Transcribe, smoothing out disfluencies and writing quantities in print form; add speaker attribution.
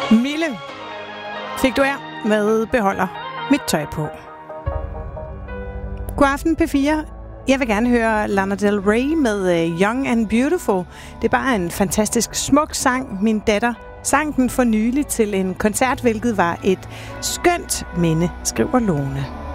Speaker 1: Mille fik du med beholder mit tøj på. God aften P4. Jeg vil gerne høre Lana Del Rey med Young and Beautiful. Det er bare en fantastisk smuk sang. Min datter sang den for nylig til en koncert, hvilket var et skønt minde, skriver Lone.